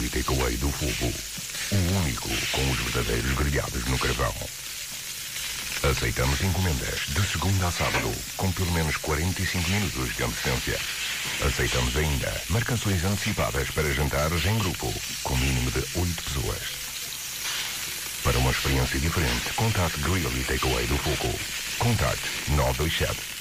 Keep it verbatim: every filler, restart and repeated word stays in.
e Takeaway do Fogo. O único com os verdadeiros grelhados no carvão. Aceitamos encomendas de segunda a sábado, com pelo menos quarenta e cinco minutos de antecedência. Aceitamos ainda marcações antecipadas para jantares em grupo, com mínimo de oito pessoas. Para uma experiência diferente, contacte Grill e Takeaway do Fogo. Contacte nove dois sete,